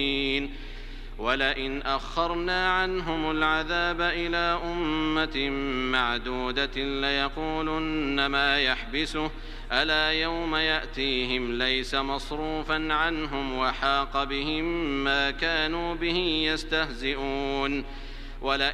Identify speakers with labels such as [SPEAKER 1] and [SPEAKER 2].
[SPEAKER 1] وَلَئِنْ أَخَّرْنَا عَنْهُمُ الْعَذَابَ إِلَىٰ أُمَّةٍ مَّعْدُودَةٍ لَّيَقُولُنَّ مَا يَحْبِسُهُ ۗ أَلَا يَوْمَ يَأْتِيهِمْ لَيْسَ مَصْرُوفًا عَنْهُمْ وَحَاقَ بِهِم مَّا كَانُوا بِهِ يَسْتَهْزِئُونَ